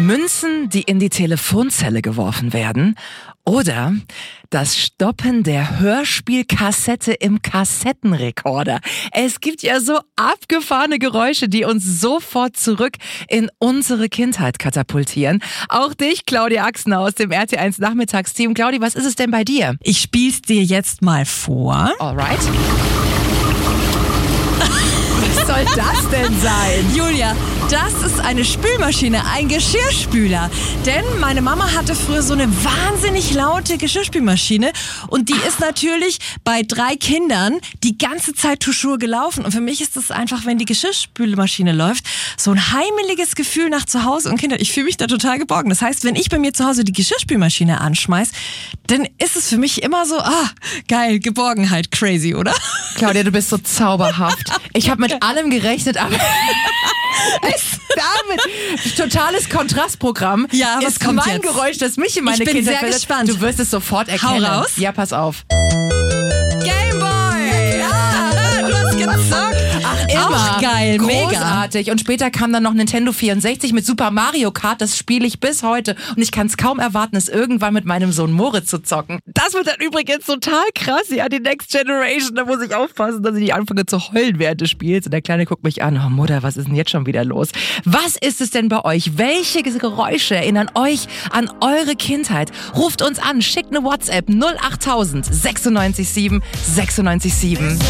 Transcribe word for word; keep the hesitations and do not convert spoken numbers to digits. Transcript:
Münzen, die in die Telefonzelle geworfen werden, oder das Stoppen der Hörspielkassette im Kassettenrekorder. Es gibt ja so abgefahrene Geräusche, die uns sofort zurück in unsere Kindheit katapultieren. Auch dich, Claudia Axner aus dem R T eins Nachmittagsteam. Claudia, was ist es denn bei dir? Ich spiel's dir jetzt mal vor. Alright. Was soll das denn sein? Julia, das ist eine Spülmaschine, ein Geschirrspüler. Denn meine Mama hatte früher so eine wahnsinnig laute Geschirrspülmaschine und die ist natürlich bei drei Kindern die ganze Zeit toujours gelaufen. Und für mich ist das einfach, wenn die Geschirrspülmaschine läuft, so ein heimeliges Gefühl nach zu Hause und Kinder. Ich fühle mich da total geborgen. Das heißt, wenn ich bei mir zu Hause die Geschirrspülmaschine anschmeiß, dann ist es für mich immer so, ah, geil, Geborgenheit, crazy, oder? Claudia, du bist so zauberhaft. Ich habe mit allem gerechnet, aber es, damit totales Kontrastprogramm. Ja, was ist kommt mein jetzt? Geräusch, das mich in meine Ich bin Kindheit sehr versetzt. gespannt. Du wirst es sofort erkennen. Hau raus. Ja, pass auf. Gameboy! Ja, du hast gezockt. Ach, immer. Auch geil, mega. Großartig. Und später kam dann noch Nintendo vierundsechzig mit Super Mario Kart. Das spiele ich bis heute. Und ich kann es kaum erwarten, es irgendwann mit meinem Sohn Moritz zu zocken. Das wird dann übrigens total krass. Ja, die Next Generation. Da muss ich aufpassen, dass ich nicht anfange zu heulen während des Spiels. Und der Kleine guckt mich an. Oh Mutter, was ist denn jetzt schon wieder los? Was ist es denn bei euch? Welche Geräusche erinnern euch an eure Kindheit? Ruft uns an. Schickt eine WhatsApp null acht tausend sechsundneunzig sieben sechsundneunzig sieben.